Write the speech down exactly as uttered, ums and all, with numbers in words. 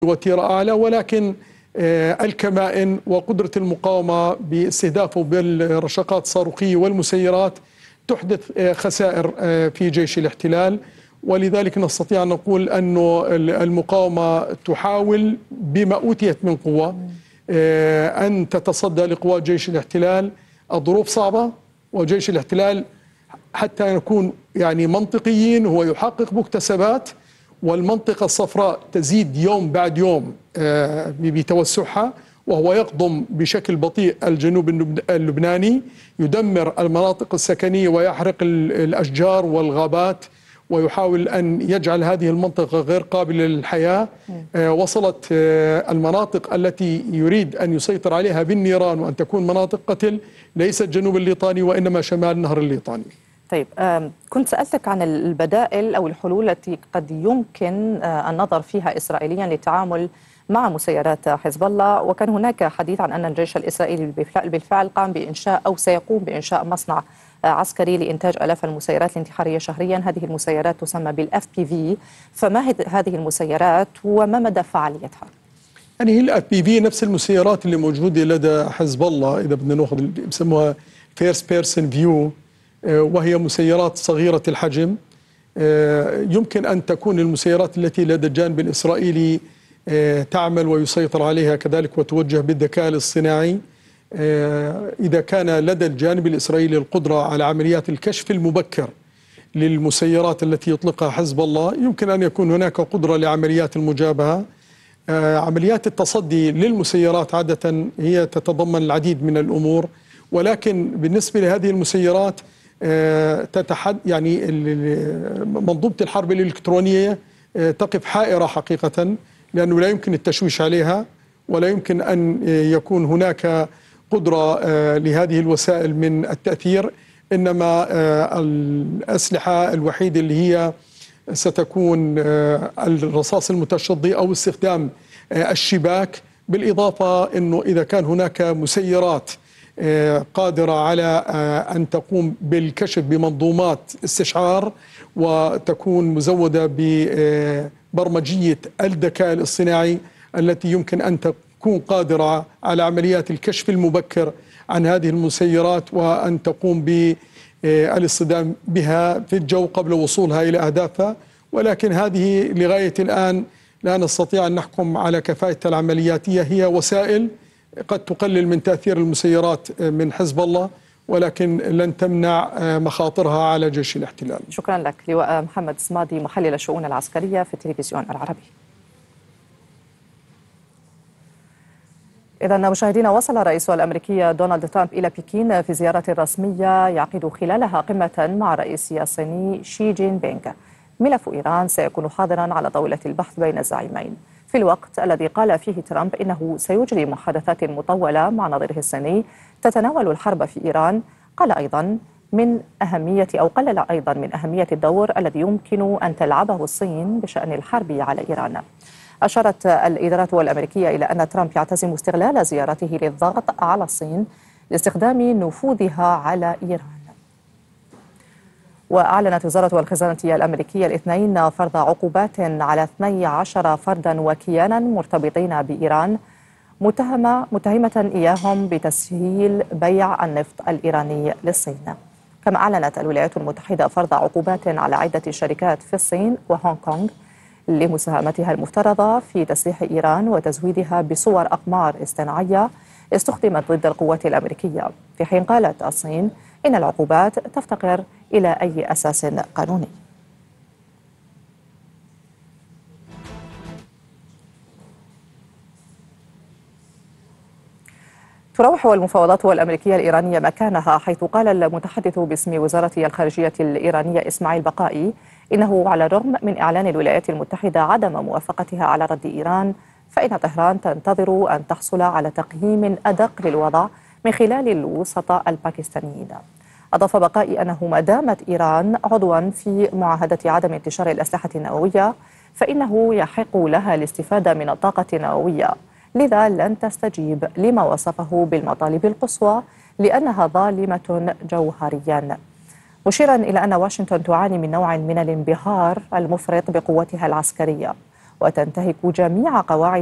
وتيرة أعلى، ولكن الكمائن وقدرة المقاومة باستهدافه بالرشقات الصاروخية والمسيرات تحدث خسائر في جيش الاحتلال. ولذلك نستطيع أن نقول أن المقاومة تحاول بما أوتيت من قوة أن تتصدى لقوات جيش الاحتلال. الظروف صعبة، وجيش الاحتلال حتى نكون يعني منطقيين هو يحقق مكتسبات، والمنطقة الصفراء تزيد يوم بعد يوم بتوسعها، وهو يقضم بشكل بطيء الجنوب اللبناني، يدمر المناطق السكنية ويحرق الأشجار والغابات، ويحاول أن يجعل هذه المنطقة غير قابلة للحياة. وصلت المناطق التي يريد أن يسيطر عليها بالنيران وأن تكون مناطق قتل ليست جنوب الليطاني وإنما شمال نهر الليطاني. طيب، كنت سألتك عن البدائل أو الحلول التي قد يمكن النظر فيها إسرائيليا للتعامل مع مسيرات حزب الله، وكان هناك حديث عن أن الجيش الإسرائيلي بالفعل قام بإنشاء أو سيقوم بإنشاء مصنع عسكري لإنتاج آلاف المسيرات الانتحارية شهريا. هذه المسيرات تسمى بالإف بي في، فما هذه المسيرات وما مدى فعاليتها؟ يعني هي الإف بي في نفس المسيرات اللي موجودة لدى حزب الله، إذا بدنا ناخذ بسموها فيرست بيرسون فيو، وهي مسيرات صغيرة الحجم. يمكن أن تكون المسيرات التي لدى الجانب الإسرائيلي تعمل ويسيطر عليها كذلك وتوجه بالذكاء الاصطناعي. إذا كان لدى الجانب الإسرائيلي القدرة على عمليات الكشف المبكر للمسيرات التي يطلقها حزب الله، يمكن أن يكون هناك قدرة لعمليات المجابهة. عمليات التصدي للمسيرات عادة هي تتضمن العديد من الأمور، ولكن بالنسبة لهذه المسيرات تتحد يعني منظومة الحرب الإلكترونية تقف حائرة حقيقة، لأنه لا يمكن التشويش عليها ولا يمكن أن يكون هناك قدرة لهذه الوسائل من التأثير. إنما الأسلحة الوحيدة اللي هي ستكون الرصاص المتشظي أو استخدام الشباك، بالإضافة أنه إذا كان هناك مسيرات قادرة على أن تقوم بالكشف بمنظومات استشعار وتكون مزودة ببرمجية الذكاء الاصطناعي التي يمكن أن تكون قادرة على عمليات الكشف المبكر عن هذه المسيرات وأن تقوم بالاصطدام بها في الجو قبل وصولها إلى أهدافها. ولكن هذه لغاية الآن لا نستطيع أن نحكم على كفاءة العملياتية. هي وسائل قد تقلل من تأثير المسيرات من حزب الله، ولكن لن تمنع مخاطرها على جيش الاحتلال. شكرا لك لواء محمد صمادي، محلل الشؤون العسكرية في التلفزيون العربي. إذا مشاهدينا، وصل الرئيس الأمريكي دونالد ترامب إلى بكين في زيارة رسمية يعقد خلالها قمة مع الرئيس الصيني شي جين بينغ. ملف إيران سيكون حاضرا على طاولة البحث بين الزعيمين، في الوقت الذي قال فيه ترامب إنه سيجري محادثات مطولة مع نظيره الصيني تتناول الحرب في إيران. قال أيضا من أهمية أو قلل أيضا من أهمية الدور الذي يمكن أن تلعبه الصين بشأن الحرب على إيران. أشارت الإدارة الأمريكية إلى أن ترامب يعتزم استغلال زيارته للضغط على الصين لاستخدام نفوذها على إيران. وأعلنت وزارة الخزانة الأمريكية الاثنين فرض عقوبات على اثني عشر فردا وكيانا مرتبطين بإيران، متهمة متهمة إياهم بتسهيل بيع النفط الإيراني للصين. كما أعلنت الولايات المتحدة فرض عقوبات على عدة شركات في الصين وهونغ كونغ لمساهمتها المفترضة في تسليح إيران وتزويدها بصور أقمار اصطناعية استخدمت ضد القوات الأمريكية، في حين قالت الصين إن العقوبات تفتقر إلى أي أساس قانوني. تروح المفاوضات الأمريكية الإيرانية مكانها، حيث قال المتحدث باسم وزارة الخارجية الإيرانية إسماعيل بقائي إنه على الرغم من إعلان الولايات المتحدة عدم موافقتها على رد إيران، فإن طهران تنتظر أن تحصل على تقييم أدق للوضع من خلال الوسطاء الباكستانيين. أضاف بقائي أنه ما دامت إيران عضوا في معاهدة عدم انتشار الأسلحة النووية فإنه يحق لها الاستفادة من الطاقة النووية، لذا لن تستجيب لما وصفه بالمطالب القصوى لأنها ظالمة جوهريا، مشيرا إلى أن واشنطن تعاني من نوع من الانبهار المفرط بقوتها العسكرية. وتنتهك جميع قواعد